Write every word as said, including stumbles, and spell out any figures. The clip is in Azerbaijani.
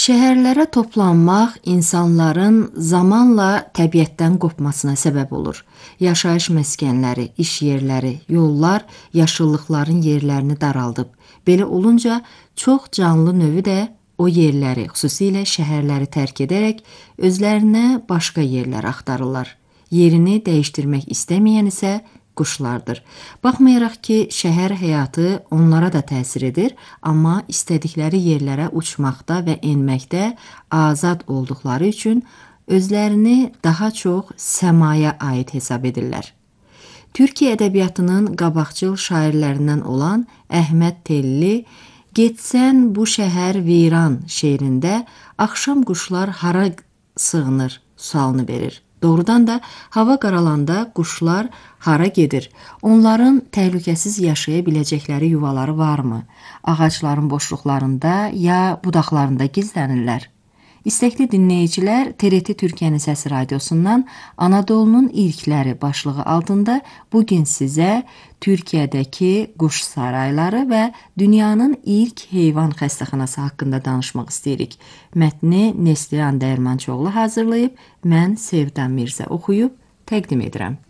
Şəhərlərə toplanmaq insanların zamanla təbiətdən qopmasına səbəb olur. Yaşayış məskənləri, iş yerləri, yollar yaşıllıqların yerlərini daraldıb. Belə olunca çox canlı növü də o yerləri, xüsusilə şəhərləri tərk edərək özlərinə başqa yerlər axtarırlar. Yerini dəyişdirmək istəməyən isə quşlardır. Baxmayaraq ki, şəhər həyatı onlara da təsir edir, amma istədikləri yerlərə uçmaqda və enməkdə azad olduqları üçün özlərini daha çox səmaya aid hesab edirlər. Türkiyə ədəbiyyatının qabaqcıl şairlərindən olan Əhməd Telli "Getsən bu şəhər viran" şeirində axşam quşlar hara sığınır sualını verir. Doğrudan da hava qaralanda quşlar hara gedir? Onların təhlükəsiz yaşaya biləcəkləri yuvaları varmı? Ağacların boşluqlarında ya budaqlarında gizlənirlər? İstəkli dinləyicilər T R T Türkiyənin Səsi Radiosundan Anadolunun İlkləri başlığı altında bugün sizə Türkiyədəki quş sarayları və dünyanın ilk heyvan xəstəxanası haqqında danışmaq istəyirik. Mətni Neslihan Dəyirmançıoğlu hazırlayıb, mən Sevdan Mirzə oxuyub təqdim edirəm.